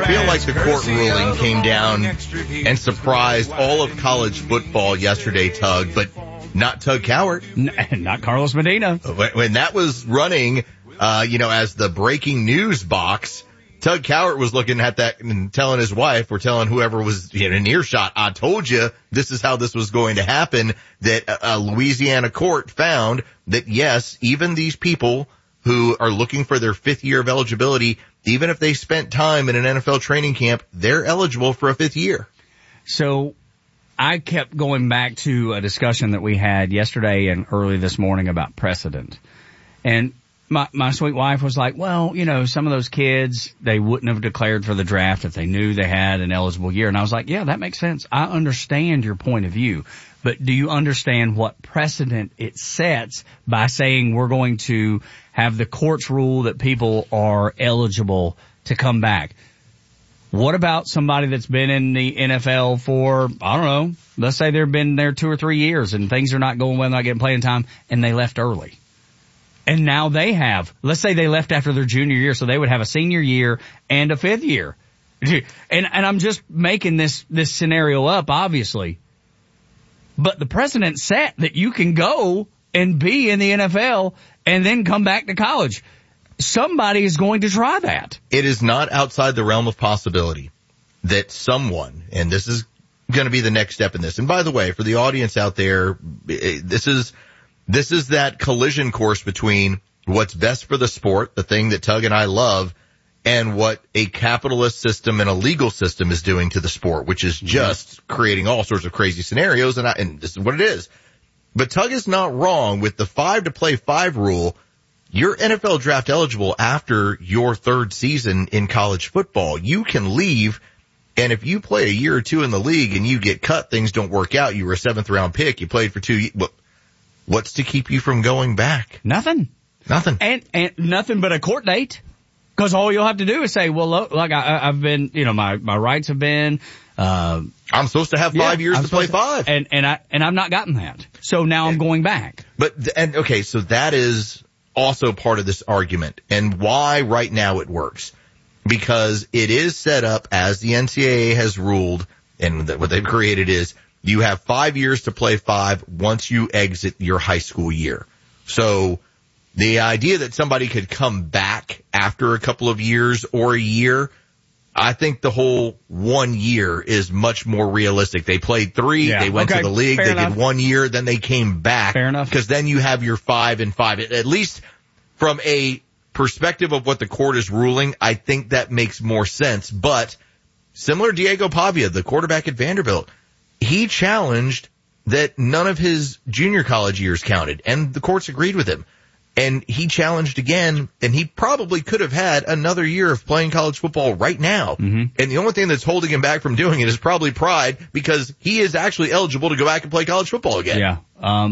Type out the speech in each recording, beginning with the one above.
feel like the court ruling came down and surprised all of college football yesterday, Tug, but not Tug Cowart. Not Carlos Medina. When that was running, as the breaking news box, Tug Cowart was looking at that and telling his wife, or telling whoever was in earshot, I told you this is how this was going to happen, that a Louisiana court found that, yes, even these people who are looking for their fifth year of eligibility, even if they spent time in an NFL training camp, they're eligible for a fifth year. So I kept going back to a discussion that we had yesterday and early this morning about precedent. And my sweet wife was like, well, some of those kids, they wouldn't have declared for the draft if they knew they had an eligible year. And I was like, yeah, that makes sense. I understand your point of view. But do you understand what precedent it sets by saying we're going to have the courts rule that people are eligible to come back? What about somebody that's been in the NFL for, I don't know, let's say they've been there 2 or 3 years and things are not going well, not getting playing time, and they left early. And now they have, let's say they left after their junior year, so they would have a senior year and a fifth year. And I'm just making this scenario up, obviously. But the precedent set that you can go and be in the NFL and then come back to college. Somebody is going to try that. It is not outside the realm of possibility that someone, and this is going to be the next step in this. And by the way, for the audience out there, this is that collision course between what's best for the sport, the thing that Tug and I love, and what a capitalist system and a legal system is doing to the sport, which is just creating all sorts of crazy scenarios. And this is what it is. But Tug is not wrong with the 5 to play 5 rule. You're NFL draft eligible after your third season in college football. You can leave, and if you play a year or two in the league and you get cut, things don't work out. You were a 7th round pick. You played for 2 years. What's to keep you from going back? Nothing. And nothing but a court date. Because all you'll have to do is say, well, look, like I've been, my rights have been, I'm supposed to have 5 years to play 5. And I've not gotten that. So now I'm going back. Okay, so that is also part of this argument and why right now it works. Because it is set up as the NCAA has ruled, and what they've created is you have 5 years to play 5 once you exit your high school year. So the idea that somebody could come back after a couple of years or a year, I think the whole 1 year is much more realistic. They played 3, they went to the league, they did 1 year, then they came back. Fair enough. Because then you have your 5 and 5. At least from a perspective of what the court is ruling, I think that makes more sense. But similar Diego Pavia, the quarterback at Vanderbilt, he challenged that none of his junior college years counted, and the courts agreed with him. And he challenged again, and he probably could have had another year of playing college football right now. Mm-hmm. And the only thing that's holding him back from doing it is probably pride, because he is actually eligible to go back and play college football again. Yeah.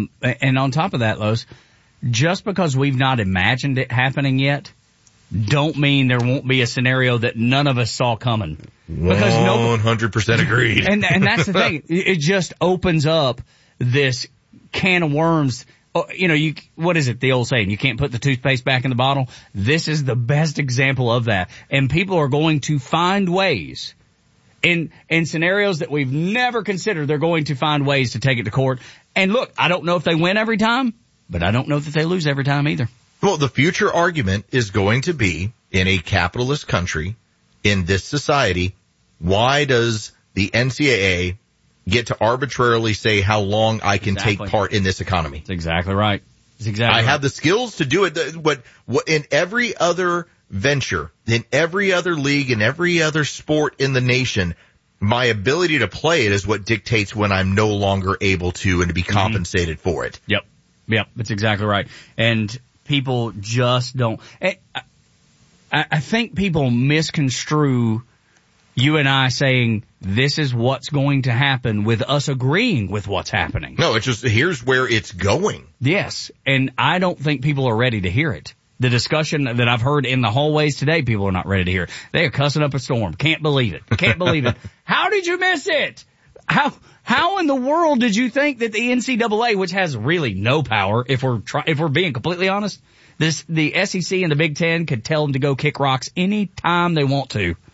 And on top of that, Los, just because we've not imagined it happening yet, don't mean there won't be a scenario that none of us saw coming. 100% agreed. And that's the thing. It just opens up this can of worms. What is it, the old saying, you can't put the toothpaste back in the bottle? This is the best example of that. And people are going to find ways in scenarios that we've never considered. They're going to find ways to take it to court. And look, I don't know if they win every time, but I don't know that they lose every time either. Well, the future argument is going to be, in a capitalist country, in this society, why does the NCAA get to arbitrarily say how long I can take part in this economy? That's exactly right. I have the skills to do it. What in every other venture, in every other league, in every other sport in the nation, my ability to play it is what dictates when I'm no longer able to and to be compensated for it. Yep. That's exactly right. And people just don't. I think people misconstrue you and I saying this is what's going to happen with us agreeing with what's happening. No, it's just here's where it's going. Yes, and I don't think people are ready to hear it. The discussion that I've heard in the hallways today, people are not ready to hear it. They are cussing up a storm. Can't believe it. Can't believe it. How did you miss it? How in the world did you think that the NCAA, which has really no power, if we're being completely honest, the SEC and the Big Ten could tell them to go kick rocks any time they want to.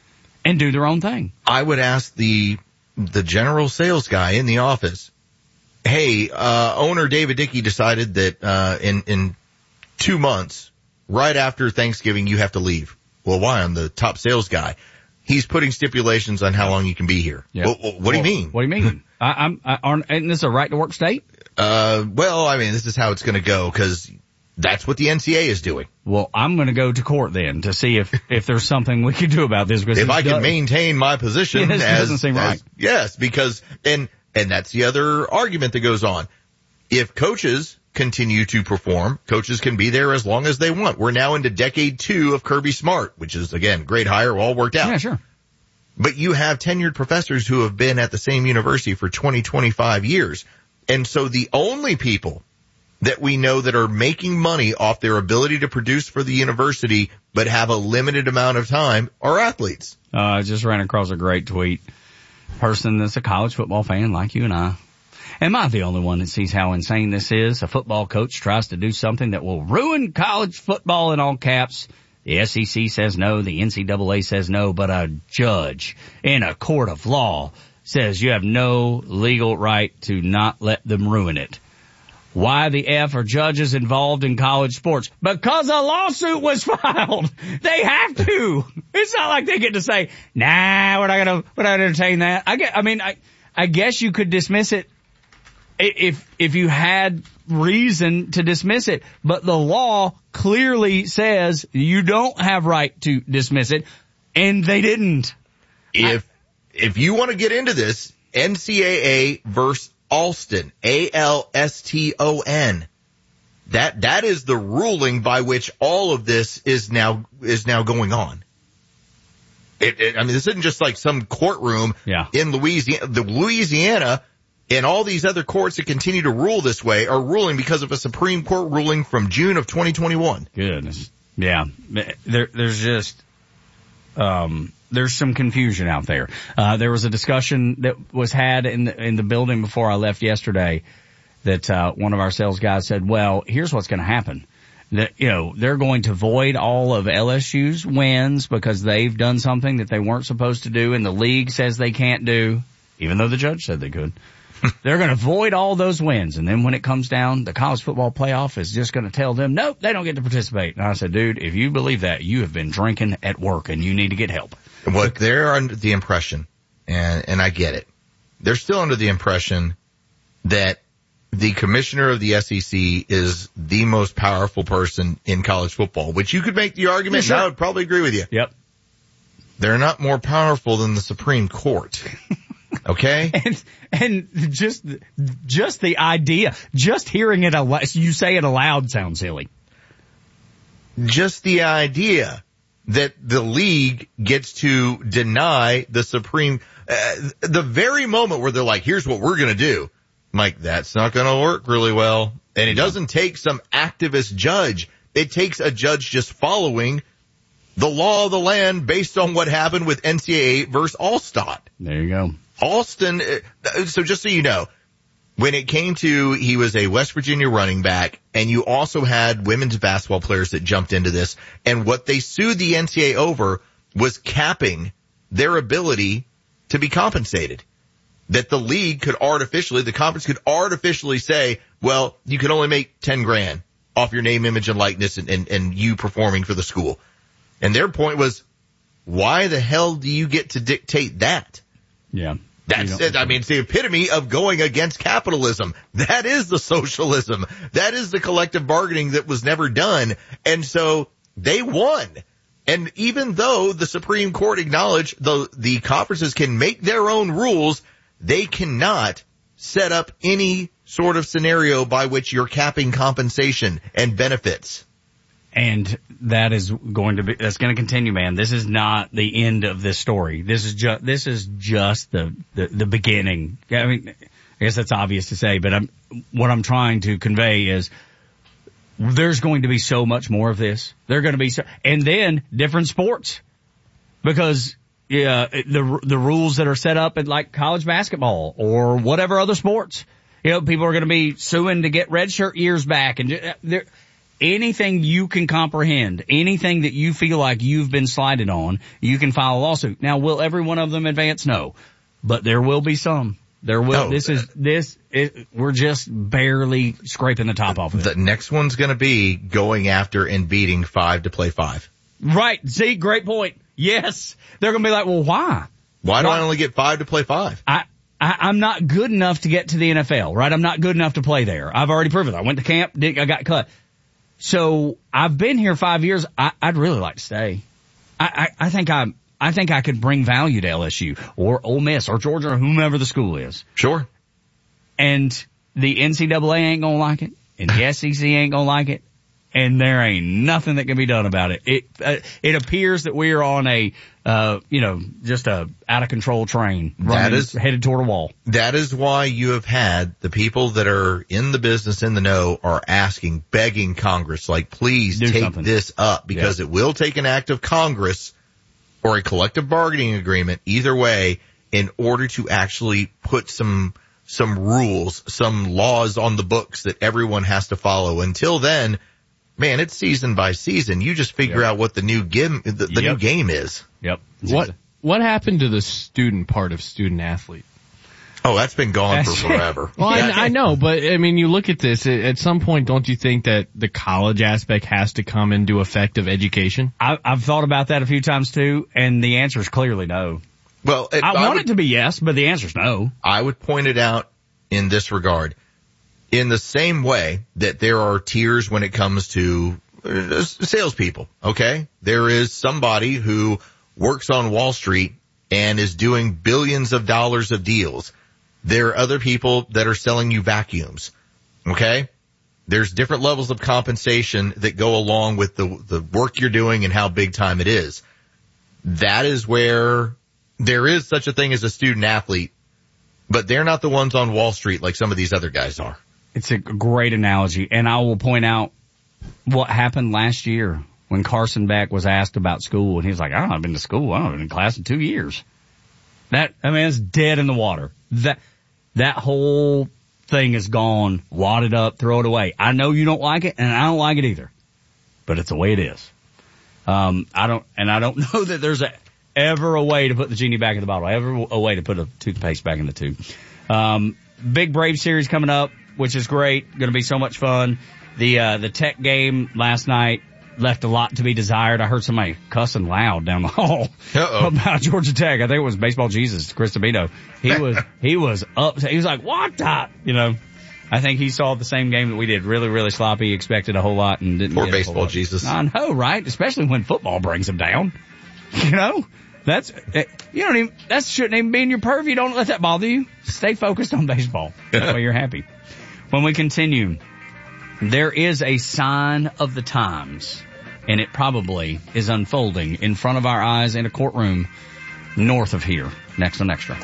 and do their own thing. I would ask the general sales guy in the office, hey, owner David Dickey decided that in 2 months, right after Thanksgiving, you have to leave. Well, why? I'm the top sales guy. He's putting stipulations on how long you can be here. Yep. Well, what do you mean? What do you mean? Isn't this a right to work state? Well, I mean, this is how it's going to go because that's what the NCAA is doing. Well, I'm going to go to court then to see if there's something we can do about this. Because if I can maintain my position, it doesn't seem right. Yes, because and that's the other argument that goes on. If coaches continue to perform, coaches can be there as long as they want. We're now into decade 2 of Kirby Smart, which is again great hire, all worked out. Yeah, sure. But you have tenured professors who have been at the same university for 20, 25 years. And so the only people that we know that are making money off their ability to produce for the university but have a limited amount of time are athletes. I just ran across a great tweet. Person that's a college football fan like you and I. Am I the only one that sees how insane this is? A football coach tries to do something that will ruin college football in all caps. The SEC says no, the NCAA says no, but a judge in a court of law says you have no legal right to not let them ruin it. Why the F are judges involved in college sports? Because a lawsuit was filed. They have to. It's not like they get to say, nah, we're not gonna entertain that. I guess you could dismiss it if you had reason to dismiss it, but the law clearly says you don't have right to dismiss it, and they didn't. If you want to get into this, NCAA versus Alston, Alston. That is the ruling by which all of this is now going on. This isn't just like some courtroom in Louisiana. The Louisiana and all these other courts that continue to rule this way are ruling because of a Supreme Court ruling from June of 2021. Goodness. Yeah. There's just, there's some confusion out there. There was a discussion that was had in the building before I left yesterday that, one of our sales guys said, well, here's what's going to happen. That, they're going to void all of LSU's wins because they've done something that they weren't supposed to do and the league says they can't do, even though the judge said they could. They're going to void all those wins. And then when it comes down, the college football playoff is just going to tell them, nope, they don't get to participate. And I said, dude, if you believe that, you have been drinking at work and you need to get help. What they're under the impression, and I get it, they're still under the impression that the commissioner of the SEC is the most powerful person in college football, which you could make the argument, and I would probably agree with you. Yep. They're not more powerful than the Supreme Court. Okay? And just the idea, just hearing it you say it aloud sounds silly. Just the idea that the league gets to deny the Supreme, the very moment where they're like, here's what we're going to do. I'm like, that's not going to work really well. And it doesn't take some activist judge. It takes a judge just following the law of the land based on what happened with NCAA versus Allstott. There you go. Alston, so just so you know, when it came to, he was a West Virginia running back, and you also had women's basketball players that jumped into this, and what they sued the NCAA over was capping their ability to be compensated. That the league could the conference could artificially say, well, you can only make $10,000 off your name, image, and likeness and you performing for the school. And their point was, why the hell do you get to dictate that? Yeah. That's it. I mean, it's the epitome of going against capitalism. That is the socialism. That is the collective bargaining that was never done. And so they won. And even though the Supreme Court acknowledged the conferences can make their own rules, they cannot set up any sort of scenario by which you're capping compensation and benefits. And that's going to continue, man. This is not the end of this story. This is just the beginning. I mean, I guess that's obvious to say, but what I'm trying to convey is there's going to be so much more of this. And then different sports, because the rules that are set up at like college basketball or whatever other sports, people are going to be suing to get redshirt years back, and anything you can comprehend, anything that you feel like you've been slighted on, you can file a lawsuit. Now, will every one of them advance? No. But there will be some. There will. We're just barely scraping the top off of it. The next one's going to be going after and beating 5 to play 5. Right. See, great point. Yes. They're going to be like, well, why? Why do I only get 5 to play 5? I'm not good enough to get to the NFL, right? I'm not good enough to play there. I've already proven it. I went to camp, I got cut. So I've been here 5 years. I'd really like to stay. I think I could bring value to LSU or Ole Miss or Georgia or whomever the school is. Sure. And the NCAA ain't gonna like it, and the SEC ain't gonna like it, and there ain't nothing that can be done about it. It appears that we are on just a out of control train headed toward a wall. That is why you have had the people that are in the business, in the know, are asking, begging Congress, like, please take this up, because it will take an act of Congress or a collective bargaining agreement, either way, in order to actually put some rules, some laws on the books that everyone has to follow. Until then, man, it's season by season. You just figure out what the new game, new game is. Yep. What happened to the student part of student athlete? Oh, that's been gone for forever. Well, I know, but I mean, you look at this, at some point, don't you think that the college aspect has to come into effect of education? I've thought about that a few times too, and the answer is clearly no. Well, I want it to be yes, but the answer is no. I would point it out in this regard. In the same way that there are tiers when it comes to salespeople, okay? There is somebody who works on Wall Street and is doing billions of dollars of deals. There are other people that are selling you vacuums, okay? There's different levels of compensation that go along with the work you're doing and how big time it is. That is where there is such a thing as a student athlete, but they're not the ones on Wall Street like some of these other guys are. It's a great analogy, and I will point out what happened last year when Carson Beck was asked about school, and he was like, I don't know, I've been to school. I haven't been in class in 2 years. It's dead in the water. That whole thing is gone. Wad it up, throw it away. I know you don't like it, and I don't like it either, but it's the way it is. I don't know that there's ever a way to put the genie back in the bottle, ever a way to put a toothpaste back in the tube. Big Brave series coming up, which is great. Going to be so much fun. The Tech game last night left a lot to be desired. I heard somebody cussing loud down the hall about Georgia Tech. I think it was Baseball Jesus, Chris Sabino. He was upset. He was like, what the? I think he saw the same game that we did. Really, really sloppy. Expected a whole lot and didn't. Poor Baseball Jesus. I know, right? Especially when football brings him down. That shouldn't even be in your purview. Don't let that bother you. Stay focused on baseball. That way you're happy. When we continue, there is a sign of the times, and it probably is unfolding in front of our eyes in a courtroom north of here. Next on Extra.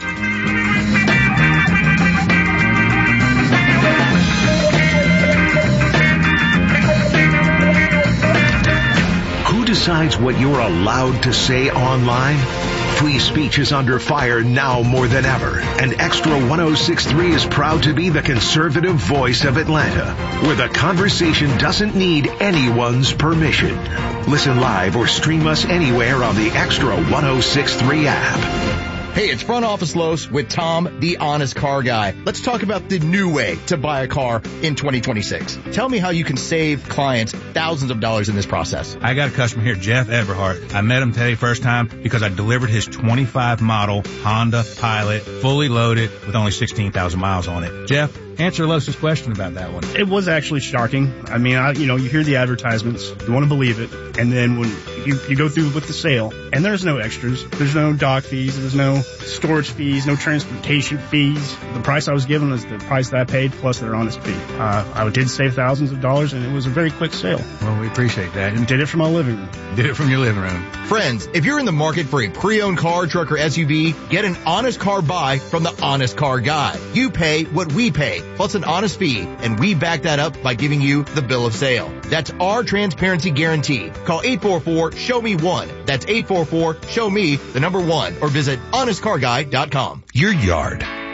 Who decides what you're allowed to say online? Free speech is under fire now more than ever, and Extra 106.3 is proud to be the conservative voice of Atlanta, where the conversation doesn't need anyone's permission. Listen live or stream us anywhere on the Extra 106.3 app. Hey, it's Front Office Los with Tom, the honest car guy. Let's talk about the new way to buy a car in 2026. Tell me how you can save clients thousands of dollars in this process. I got a customer here, Jeff Everhart. I met him today first time because I delivered his 25 model Honda Pilot, fully loaded with only 16,000 miles on it. Jeff, answer Los's question about that one. It was actually shocking. I mean, you hear the advertisements, you want to believe it, and then when you go through with the sale, and there's no extras, there's no dock fees, there's no storage fees, no transportation fees. The price I was given was the price that I paid plus their honest fee. I did save thousands of dollars, and it was a very quick sale. Well, we appreciate that. And did it from my living room. Did it from your living room. Friends, if you're in the market for a pre-owned car, truck, or SUV, get an honest car buy from the Honest Car Guy. You pay what we pay, plus an honest fee, and we back that up by giving you the bill of sale. That's our transparency guarantee. Call 844-SHOW-ME-1. That's 844-SHOW-ME, the number 1, or visit honestcarguy.com. Your yard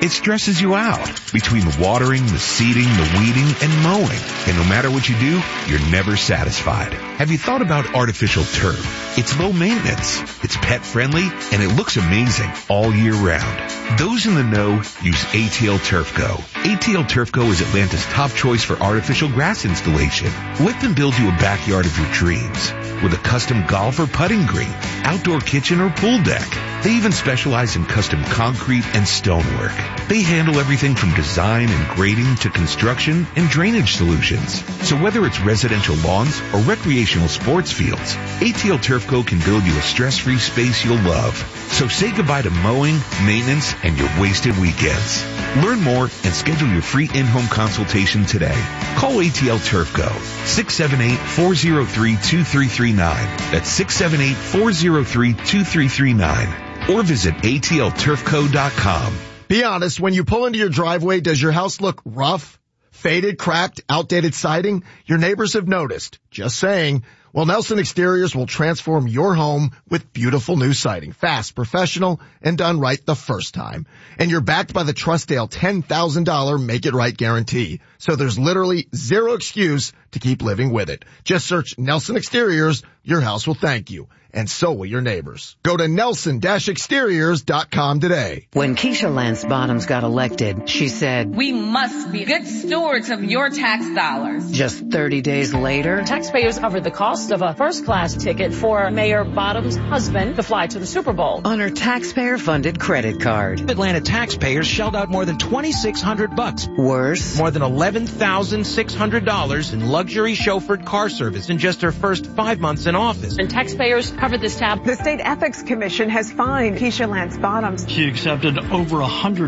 It stresses you out between the watering, the seeding, the weeding, and mowing. And no matter what you do, you're never satisfied. Have you thought about artificial turf? It's low maintenance, it's pet friendly, and it looks amazing all year round. Those in the know use ATL Turf Go. ATL Turf Go is Atlanta's top choice for artificial grass installation. Let them build you a backyard of your dreams with a custom golf or putting green, outdoor kitchen or pool deck. They even specialize in custom concrete and stonework. They handle everything from design and grading to construction and drainage solutions. So whether it's residential lawns or recreational sports fields, ATL Turf Go can build you a stress-free space you'll love. So say goodbye to mowing, maintenance, and your wasted weekends. Learn more and schedule your free in-home consultation today. Call ATL Turf Go, 678-403-2339. That's 678-403-2339. Or visit atlturfco.com. Be honest, when you pull into your driveway, does your house look rough, faded, cracked, outdated siding? Your neighbors have noticed. Just saying. Well, Nelson Exteriors will transform your home with beautiful new siding. Fast, professional, and done right the first time. And you're backed by the Trustdale $10,000 Make It Right guarantee. So there's literally zero excuse to keep living with it. Just search Nelson Exteriors. Your house will thank you. And so will your neighbors. Go to nelson-exteriors.com today. When Keisha Lance Bottoms got elected, she said, "We must be good stewards of your tax dollars." Just 30 days later, taxpayers covered the cost of a first-class ticket for Mayor Bottoms' husband to fly to the Super Bowl on her taxpayer-funded credit card. Atlanta taxpayers shelled out more than $2,600. Worse, more than $11,600 in luxury chauffeured car service in just her first 5 months in office. And taxpayers covered this tab. The State Ethics Commission has fined Keisha Lance Bottoms. She accepted over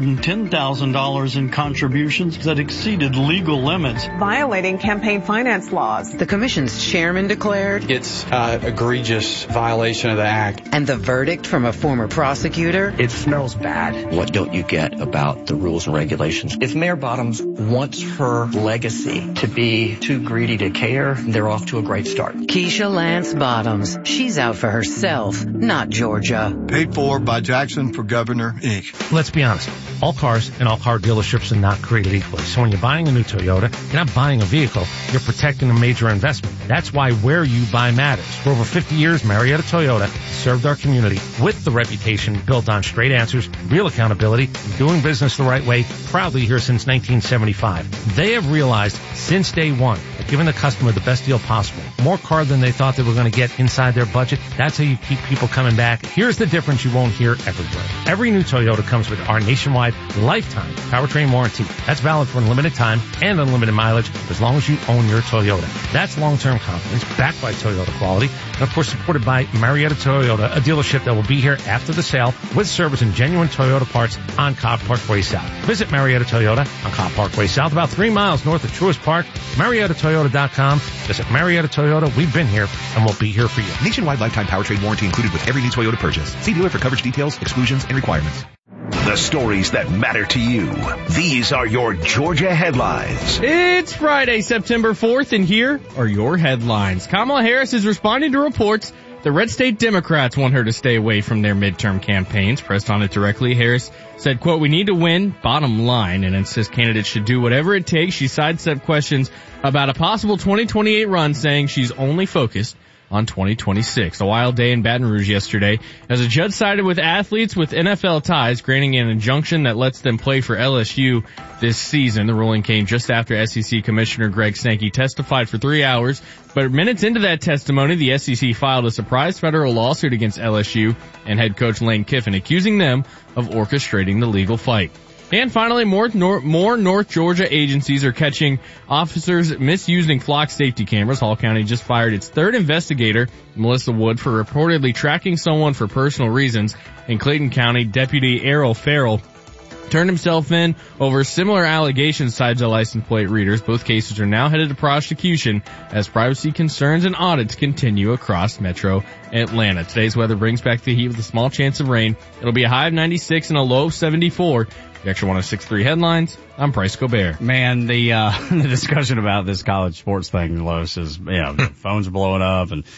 $110,000 in contributions that exceeded legal limits, violating campaign finance laws. The commission's chairman declared it's an egregious violation of the act. And the verdict from a former prosecutor? It smells bad. What don't you get about the rules and regulations? If Mayor Bottoms wants her legacy to be too greedy to care, they're off to a great start. Keisha Lance Bottoms. She's out for herself, not Georgia. Paid for by Jackson for Governor, Inc. Let's be honest. All cars and all car dealerships are not created equally. So when you're buying a new Toyota, you're not buying a vehicle. You're protecting a major investment. That's why where you buy matters. For over 50 years, Marietta Toyota served our community with the reputation built on straight answers, real accountability, and doing business the right way, proudly here since 1975. They have realized since day one that giving the customer the best deal possible, more car than they thought they were going to get inside their budget, that's how you keep people coming back. Here's the difference you won't hear everywhere. Every new Toyota comes with our nationwide lifetime powertrain warranty. That's valid for unlimited time and unlimited mileage as long as you own your Toyota. That's long-term confidence backed by Toyota quality and, of course, supported by Marietta Toyota, a dealership that will be here after the sale with service and genuine Toyota parts on Cobb Parkway South. Visit Marietta Toyota on Cobb Parkway South, about 3 miles north of Truist Park. MariettaToyota.com. Visit Marietta Toyota. We've been here and we'll be here for you. Nationwide lifetime powertrain warranty included with every new Toyota purchase. See dealer for coverage details, exclusions, and requirements. The stories that matter to you. These are your Georgia headlines. It's Friday, September 4th, and here are your headlines. Kamala Harris is responding to reports the red state Democrats want her to stay away from their midterm campaigns. Pressed on it directly, Harris said, quote, "We need to win, bottom line," and insists candidates should do whatever it takes. She sidestepped questions about a possible 2028 run, saying she's only focused on 2026. A wild day in Baton Rouge yesterday as a judge sided with athletes with NFL ties, granting an injunction that lets them play for LSU this season. The ruling came just after SEC Commissioner Greg Sankey testified for 3 hours. But minutes into that testimony, the SEC filed a surprise federal lawsuit against LSU and head coach Lane Kiffin, accusing them of orchestrating the legal fight. And finally, more North Georgia agencies are catching officers misusing flock safety cameras. Hall County just fired its third investigator, Melissa Wood, for reportedly tracking someone for personal reasons. In Clayton County, Deputy Errol Farrell turned himself in over similar allegations tied to license plate readers. Both cases are now headed to prosecution as privacy concerns and audits continue across Metro Atlanta. Today's weather brings back the heat with a small chance of rain. It'll be a high of 96 and a low of 74. The Extra 106.3 headlines. I'm Bryce Gobert. Man, the discussion about this college sports thing, Los, is, the phones are blowing up, and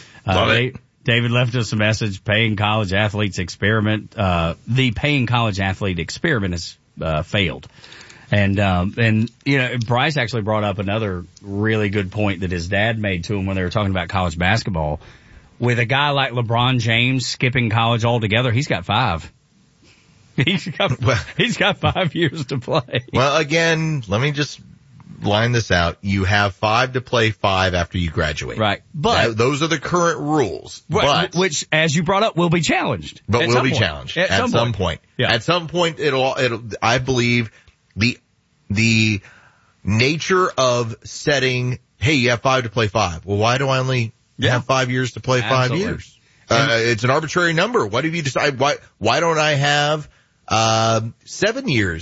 David left us a message. Paying college athletes experiment. The paying college athlete experiment is failed. And, you know, Bryce actually brought up another really good point that his dad made to him when they were talking about college basketball. With a guy like LeBron James skipping college altogether, he's got 5. He's got 5 years to play. Well, again, let me just line this out. You have 5 to play 5 after you graduate. Right. But those are the current rules. But which, as you brought up, will be challenged. But will be challenged at some point. Yeah. At some point, it'll, I believe the nature of setting, hey, you have 5 to play 5. Well, why do I only have 5 years to play 5 years? It's an arbitrary number. What have you decided? Why don't I have 7 years